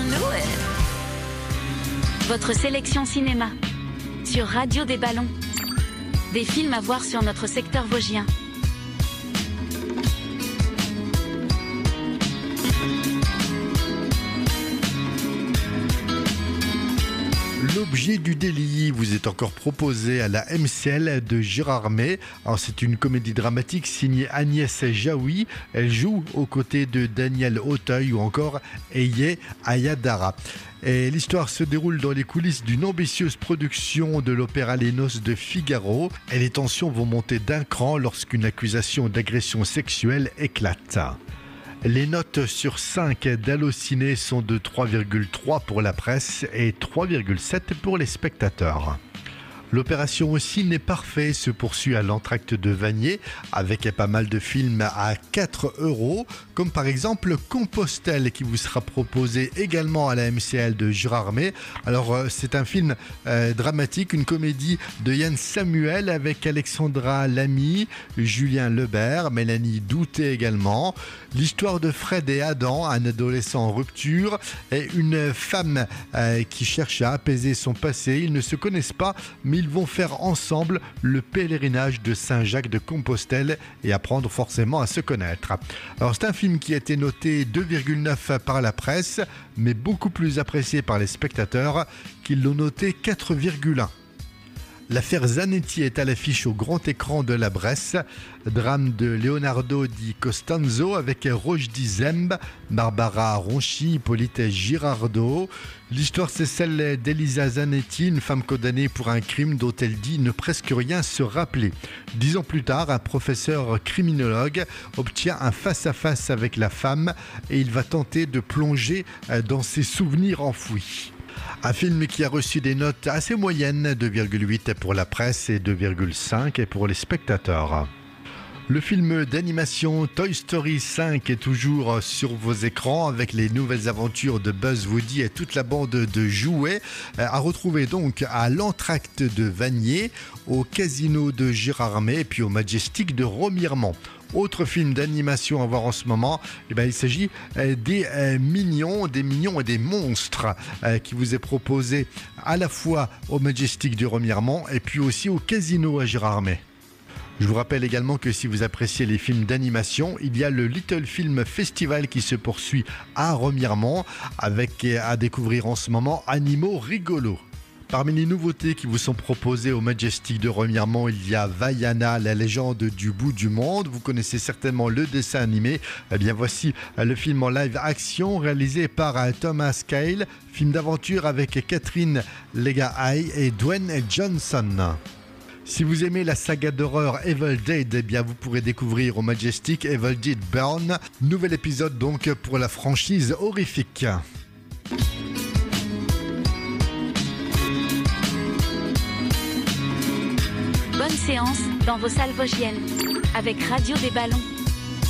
knew it. Votre sélection cinéma sur Radio des Ballons. Des films à voir sur notre secteur vosgien. L'objet du délit vous est encore proposé à la MCL de Gérardmer. Alors c'est une comédie dramatique signée Agnès Jaoui. Elle joue aux côtés de Daniel Auteuil ou encore Eye Ayadara. Et l'histoire se déroule dans les coulisses d'une ambitieuse production de l'opéra Les Noces de Figaro. Et les tensions vont monter d'un cran lorsqu'une accusation d'agression sexuelle éclate. Les notes sur 5 d'Allociné sont de 3,3 pour la presse et 3,7 pour les spectateurs. L'opération au ciné parfait se poursuit à l'entracte de Vanier avec pas mal de films à 4 €, comme par exemple Compostelle qui vous sera proposé également à la MCL de Gérardmer. Alors c'est un film dramatique, une comédie de Yann Samuel avec Alexandra Lamy, Julien Lebert, Mélanie Douté également. L'histoire de Fred et Adam, un adolescent en rupture et une femme qui cherche à apaiser son passé. Ils ne se connaissent pas, mais ils vont faire ensemble le pèlerinage de Saint-Jacques de Compostelle et apprendre forcément à se connaître. Alors c'est un film qui a été noté 2,9 par la presse, mais beaucoup plus apprécié par les spectateurs qui l'ont noté 4,1. L'affaire Zanetti est à l'affiche au grand écran de la Bresse. Drame de Leonardo Di Costanzo avec Rochdy Zemb, Barbara Ronchi, Hippolyte Girardot. L'histoire, c'est celle d'Elisa Zanetti, une femme condamnée pour un crime dont elle dit ne presque rien se rappeler. 10 ans plus tard, un professeur criminologue obtient un face-à-face avec la femme et il va tenter de plonger dans ses souvenirs enfouis. Un film qui a reçu des notes assez moyennes, 2,8 pour la presse et 2,5 pour les spectateurs. Le film d'animation Toy Story 5 est toujours sur vos écrans avec les nouvelles aventures de Buzz, Woody et toute la bande de jouets à retrouver donc à l'entracte de Vanier, au Casino de Gérardmer et puis au Majestic de Remiremont. Autre film d'animation à voir en ce moment, il s'agit des Mignons et des Monstres qui vous est proposé à la fois au Majestic de Remiremont et puis aussi au Casino à Gérardmer. Je vous rappelle également que si vous appréciez les films d'animation, il y a le Little Film Festival qui se poursuit à Remiremont avec à découvrir en ce moment Animaux rigolos. Parmi les nouveautés qui vous sont proposées au Majestic de Remiremont, il y a Vaiana, la légende du bout du monde. Vous connaissez certainement le dessin animé. Eh bien voici le film en live action réalisé par Thomas Kyle, film d'aventure avec Catherine Legahay et Dwayne Johnson. Si vous aimez la saga d'horreur Evil Dead, eh bien vous pourrez découvrir au Majestic Evil Dead Burn. Nouvel épisode donc pour la franchise horrifique. Bonne séance dans vos salles vosgiennes avec Radio des Ballons.